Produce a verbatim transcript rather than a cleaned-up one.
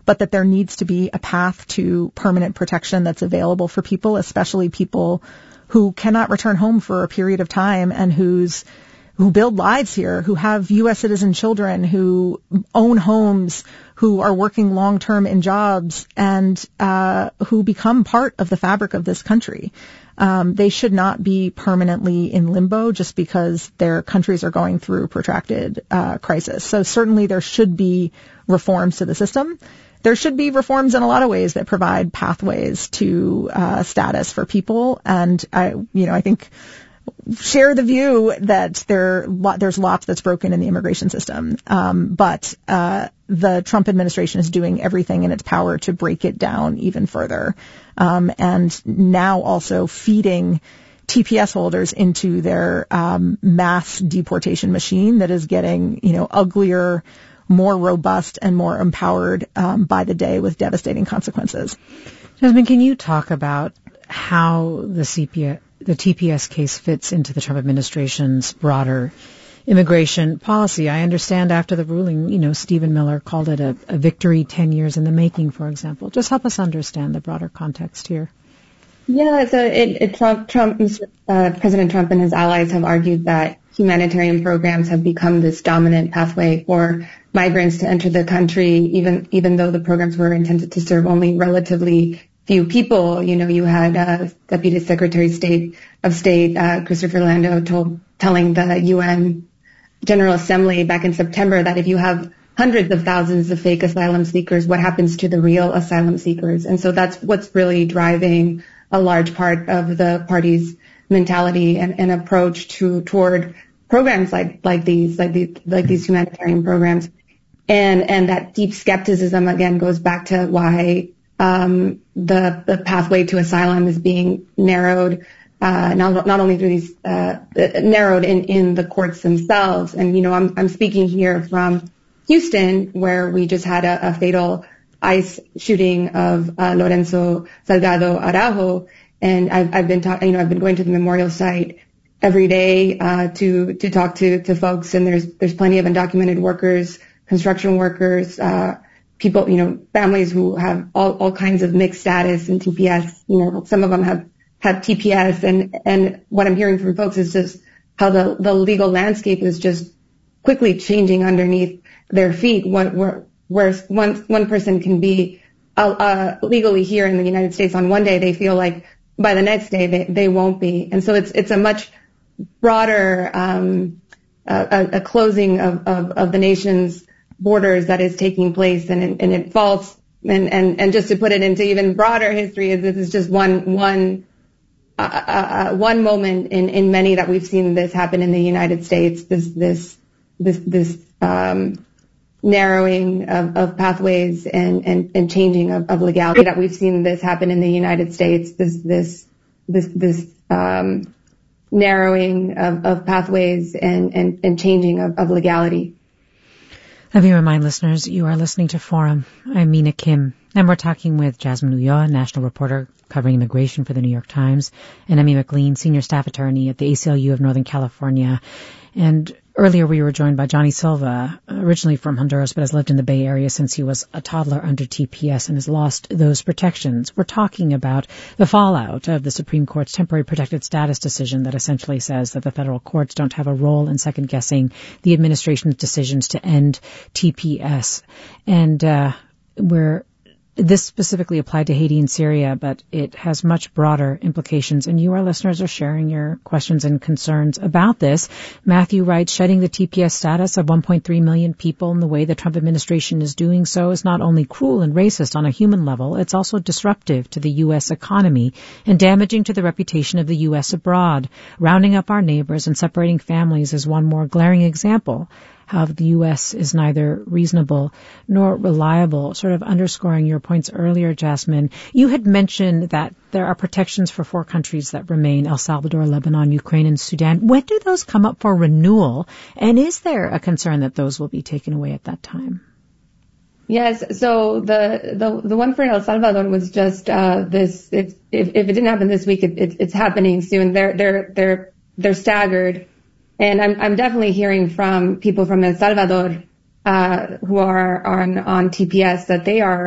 but that there needs to be a path to permanent protection that's available for people, especially people who cannot return home for a period of time and whose who build lives here, who have U S citizen children, who own homes, who are working long-term in jobs, and uh, who become part of the fabric of this country. Um, they should not be permanently in limbo just because their countries are going through protracted uh, crisis. So certainly there should be reforms to the system. There should be reforms in a lot of ways that provide pathways to uh, status for people. And I, you know, I think share the view that there there's lots that's broken in the immigration system. Um, but uh, the Trump administration is doing everything in its power to break it down even further. Um, and now also feeding T P S holders into their um, mass deportation machine that is getting, you know, uglier, more robust, and more empowered um, by the day with devastating consequences. Jasmine, can you talk about how the C P S, the T P S case fits into the Trump administration's broader immigration policy? I understand after the ruling, you know, Stephen Miller called it a, a victory ten years in the making, for example. Just help us understand the broader context here. Yeah, so it, it Trump, Trump uh, President Trump and his allies have argued that humanitarian programs have become this dominant pathway for migrants to enter the country, even even though the programs were intended to serve only relatively few people. You know, you had uh, Deputy Secretary of State of State uh, Christopher Lando told telling the U N General Assembly back in September that if you have hundreds of thousands of fake asylum seekers, what happens to the real asylum seekers? And so that's what's really driving a large part of the party's mentality and, and approach to toward programs like like these, like these, like these humanitarian programs. And and that deep skepticism again goes back to why um, the the pathway to asylum is being narrowed. Uh, not, not only through these, uh, narrowed in, in the courts themselves. And, you know, I'm, I'm speaking here from Houston, where we just had a, a fatal ICE shooting of, uh, Lorenzo Salgado Araujo. And I've, I've been talking, you know, I've been going to the memorial site every day, uh, to, to talk to, to folks. And there's, there's plenty of undocumented workers, construction workers, uh, people, you know, families who have all, all kinds of mixed status and T P S. You know, some of them have have T P S, and, and what I'm hearing from folks is just how the, the legal landscape is just quickly changing underneath their feet. One, where, where one, one person can be uh, uh, legally here in the United States on one day, they feel like by the next day they, they won't be. And so it's, it's a much broader, um, a, a closing of, of, of the nation's borders that is taking place, and it, and it falls, and, and, and just to put it into even broader history, this is just one, one, Uh, uh, one moment in, in many that we've seen this happen in the United States, this, this, this, this, um, narrowing of, of pathways and, and, and changing of, of legality that we've seen this happen in the United States, this, this, this, this, um, narrowing of, of pathways and, and, and changing of, of legality. Let me remind listeners, you are listening to Forum. I'm Mina Kim, and we're talking with Jasmine Ulloa, national reporter covering immigration for the New York Times, and Emmy McLean, senior staff attorney at the A C L U of Northern California. And earlier we were joined by Johnny Silva, originally from Honduras, but has lived in the Bay Area since he was a toddler under T P S and has lost those protections. We're talking about the fallout of the Supreme Court's temporary protected status decision that essentially says that the federal courts don't have a role in second-guessing the administration's decisions to end T P S. And uh, we're This specifically applied to Haiti and Syria, but it has much broader implications. And you, our listeners, are sharing your questions and concerns about this. Matthew writes, shedding the T P S status of one point three million people in the way the Trump administration is doing so is not only cruel and racist on a human level, it's also disruptive to the U S economy and damaging to the reputation of the U S abroad. Rounding up our neighbors and separating families is one more glaring example how the U S is neither reasonable nor reliable, sort of underscoring your points earlier, Jasmine. You had mentioned that there are protections for four countries that remain, El Salvador, Lebanon, Ukraine, and Sudan. When do those come up for renewal? And is there a concern that those will be taken away at that time? Yes, so the, the, the one for El Salvador was just, uh, this, if, if, if it didn't happen this week, it, it, it's happening soon. They're, they're, they're, they're staggered. And I'm, I'm definitely hearing from people from El Salvador, uh, who are on, on T P S that they are